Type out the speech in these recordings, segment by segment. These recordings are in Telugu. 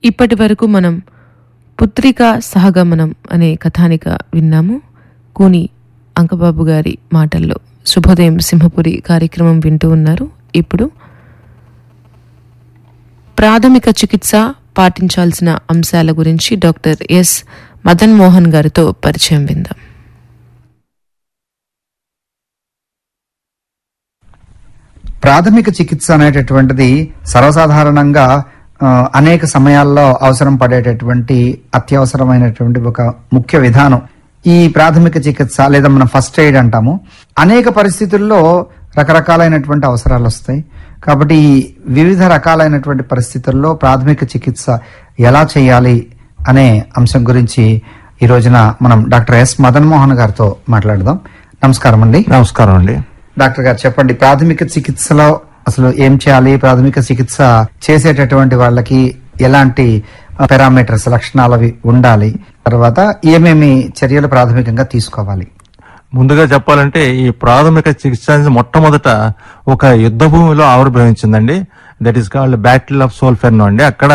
ఇప్పటి వరకు మనం పుత్రికా సహగమనం అనే కథానిక విన్నాము. కూని అంకబాబు గారి మాటల్లో శుభోదయం సింహపురి కార్యక్రమం వింటూ ఉన్నారు. ఇప్పుడు ప్రాథమిక చికిత్స పాటించాల్సిన అంశాల గురించి డాక్టర్ ఎస్ మదన్ మోహన్ గారితో పరిచయం విందాం. ప్రాథమిక చికిత్స అనేటటువంటిది సర్వసాధారణంగా అనేక సమయాల్లో అవసరం పడేటటువంటి అత్యవసరమైనటువంటి ఒక ముఖ్య విధానం. ఈ ప్రాథమిక చికిత్స లేదా మనం ఫస్ట్ ఎయిడ్ అంటాము. అనేక పరిస్థితుల్లో రకరకాలైనటువంటి అవసరాలు వస్తాయి. కాబట్టి ఈ వివిధ రకాలైనటువంటి పరిస్థితుల్లో ప్రాథమిక చికిత్స ఎలా చేయాలి అనే అంశం గురించి ఈ రోజున మనం డాక్టర్ ఎస్ మదన్ మోహన్ గారితో మాట్లాడదాం. నమస్కారం అండి. నమస్కారం అండి. డాక్టర్ గారు చెప్పండి, ప్రాథమిక చికిత్సలో అసలు ఏం చేయాలి? ప్రాథమిక చికిత్స చేసేటటువంటి వాళ్ళకి ఎలాంటి పారామీటర్స్ లక్షణాలు అవి ఉండాలి? తర్వాత ఏమేమి చర్యలు ప్రాథమికంగా తీసుకోవాలి? ముందుగా చెప్పాలంటే ఈ ప్రాథమిక చికిత్స అనేది మొట్టమొదట ఒక యుద్ధ భూమిలో ఆవిర్భవించిందండి. That is called battle of సోల్ఫెర్నో అండి. అక్కడ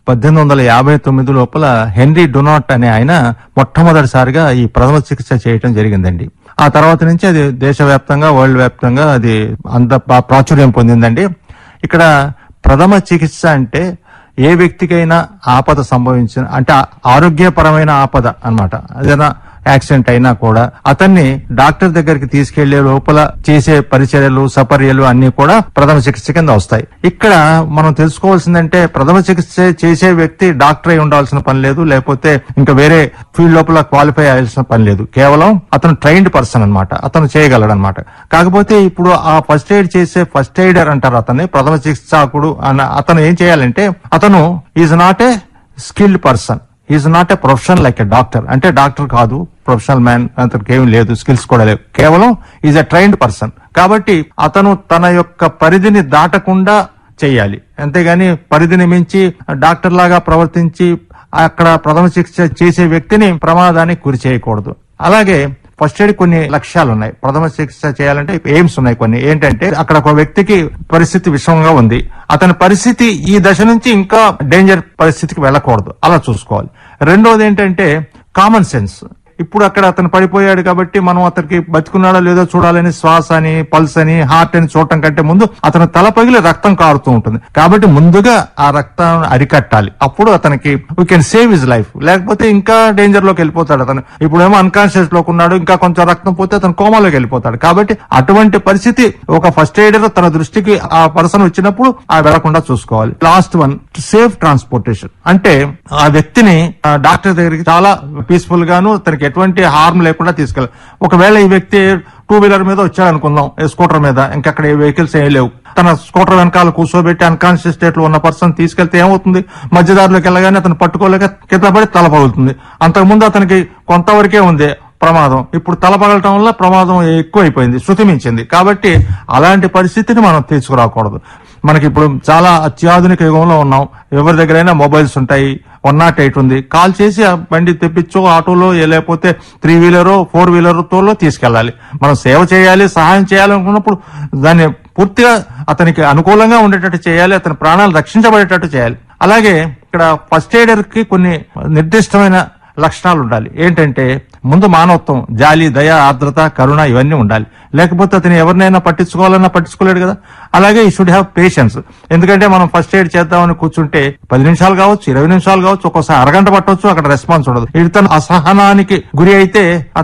1859 లోపల హెన్రీ డునాట్ అనే ఆయన మొట్టమొదటిసారిగా ఈ ప్రథమ చికిత్స చేయటం జరిగిందండి. ఆ తర్వాత నుంచి అది దేశవ్యాప్తంగా వరల్డ్ వ్యాప్తంగా అది అంత ప్రాచుర్యం పొందిందండి. ఇక్కడ ప్రథమ చికిత్స అంటే ఏ వ్యక్తికైనా ఆపద సంభవించిన అంటే ఆరోగ్యపరమైన ఆపద అన్నమాట. ఏదైనా యాక్సిడెంట్ అయినా కూడా అతన్ని డాక్టర్ దగ్గరికి తీసుకెళ్లే లోపల చేసే పరిచర్యలు సపర్యలు అన్ని కూడా ప్రథమ చికిత్స కింద వస్తాయి. ఇక్కడ మనం తెలుసుకోవాల్సిందంటే ప్రథమ చికిత్స చేసే వ్యక్తి డాక్టర్ అయి ఉండాల్సిన పని లేదు, లేకపోతే ఇంకా వేరే ఫీల్డ్ లోపల క్వాలిఫై అయ్యాల్సిన పని లేదు. కేవలం అతను ట్రైన్డ్ పర్సన్ అన్నమాట, అతను చేయగలడు అనమాట. కాకపోతే ఇప్పుడు ఆ ఫస్ట్ ఎయిడ్ చేసే ఫస్ట్ ఎయిడర్ అంటారు అతన్ని, ప్రథమ చికిత్సకుడు అన్న అతను ఏం చేయాలంటే అతను is not a skilled person, is not a professional like A doctor. అంటే డాక్టర్ కాదు, ప్రొఫెషనల్ మ్యాన్, అతనికి ఏమి లేదు, స్కిల్స్ కూడా లేవు, కేవలం ఈజ్ ఎ ట్రైన్డ్ పర్సన్. కాబట్టి అతను తన యొక్క పరిధిని దాటకుండా చేయాలి. అంతేగాని పరిధిని మించి డాక్టర్ లాగా ప్రవర్తించి అక్కడ ప్రథమ చికిత్స చేసే వ్యక్తిని ప్రమాదానికి గురి చేయకూడదు. అలాగే ఫస్ట్ ఎయిడ్ కొన్ని లక్ష్యాలు ఉన్నాయి. ప్రథమ చికిత్స చేయాలంటే ఎయిమ్స్ ఉన్నాయి కొన్ని. ఏంటంటే అక్కడ ఒక వ్యక్తికి పరిస్థితి విషమంగా ఉంది, అతని పరిస్థితి ఈ దశ నుంచి ఇంకా డేంజర్ పరిస్థితికి వెళ్ళకూడదు, అలా చూసుకోవాలి. రెండోది ఏంటంటే కామన్ సెన్స్. ఇప్పుడు అక్కడ అతను పడిపోయాడు కాబట్టి మనం అతనికి బతుకున్నాడో లేదో చూడాలని శ్వాస అని పల్స్ అని హార్ట్ అని చూడటం కంటే ముందు అతను తల పగిలి రక్తం కారుతూ ఉంటుంది. కాబట్టి ముందుగా ఆ రక్తాన్ని అరికట్టాలి. అప్పుడు అతనికి we can save his life. లేకపోతే ఇంకా డేంజర్ లోకి వెళ్ళిపోతాడు అతను. ఇప్పుడేమో అన్కాన్షియస్ లోకి ఉన్నాడు, ఇంకా కొంచెం రక్తం పోతే అతను కోమాలోకి వెళ్ళిపోతాడు. కాబట్టి అటువంటి పరిస్థితి ఒక ఫస్ట్ ఎయిడర్ తన దృష్టికి ఆ పర్సన్ వచ్చినప్పుడు ఆ వెళ్లకుండా చూసుకోవాలి. Last one, safe transportation. అంటే ఆ వ్యక్తిని డాక్టర్ దగ్గరికి చాలా పీస్ఫుల్ గాను తనకి ఎటువంటి హార్మ్ లేకుండా తీసుకెళ్ళాలి. ఒకవేళ ఈ వ్యక్తి 2 వీలర్ మీద వచ్చాడు అనుకుందాం, స్కూటర్ మీద, ఇంకక్కడ వెహికల్స్ ఏం లేవు, తన స్కూటర్ వెనకాల కూర్చోబెట్టి అన్కాన్షియస్ స్టేట్ లో ఉన్న పర్సన్ తీసుకెళ్తే ఏమవుతుంది? మధ్యదారిలోకి వెళ్ళగానే అతను పట్టుకోలేక కింద పడి తల పగులుతుంది. అంతకుముందు అతనికి కొంతవరకే ఉంది ప్రమాదం, ఇప్పుడు తల పగలటం వల్ల ప్రమాదం ఎక్కువైపోయింది, శృతి మించింది. కాబట్టి అలాంటి పరిస్థితిని మనం తీసుకురాకూడదు. మనకి ఇప్పుడు చాలా అత్యాధునిక యుగంలో ఉన్నాం. ఎవరి దగ్గరైనా మొబైల్స్ ఉంటాయి, 108 ఉంది. కాల్ చేసి ఆ బండి తెప్పించో ఆటోలో లేకపోతే 3 వీలరో 4 వీలర్తో తీసుకెళ్లాలి. మనం సేవ చేయాలి, సహాయం చేయాలనుకున్నప్పుడు దాన్ని పూర్తిగా అతనికి అనుకూలంగా ఉండేటట్టు చేయాలి, అతని ప్రాణాలు రక్షించబడేటట్టు చేయాలి. అలాగే ఇక్కడ ఫస్ట్ ఎయిడర్ కి కొన్ని నిర్దిష్టమైన లక్షణాలు ఉండాలి. ఏంటంటే ముందు మానవత్వం, జాలి, దయ, ఆర్ద్రత, కరుణ ఇవన్నీ ఉండాలి. లేకపోతే అతను ఎవరినైనా పట్టించుకోవాలన్నా పట్టించుకోలేడు కదా. అలాగే ఈ షుడ్ హ్యావ్ పేషెన్స్. ఎందుకంటే మనం ఫస్ట్ ఎయిడ్ చేద్దామని కూర్చుంటే 10 నిమిషాలు కావచ్చు, 20 నిమిషాలు కావచ్చు, ఒక్కోసారి అరగంట పట్టవచ్చు, అక్కడ రెస్పాన్స్ ఉండదు. ఇతను అసహనానికి గురి అయితే